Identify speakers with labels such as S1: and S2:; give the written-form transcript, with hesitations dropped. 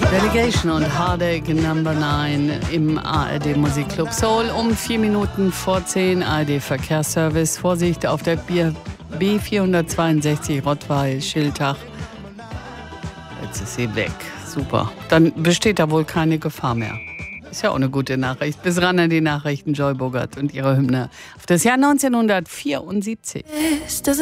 S1: Delegation und Heartache Number 9 im ARD Musikclub Soul um 4 Minuten vor 10. ARD Verkehrsservice. Vorsicht auf der B462 Rottweil-Schiltach. Jetzt ist sie weg. Super. Dann besteht da wohl keine Gefahr mehr. Ist ja auch eine gute Nachricht. Bis ran an die Nachrichten, Joy Bogart und ihre Hymne auf das Jahr 1974.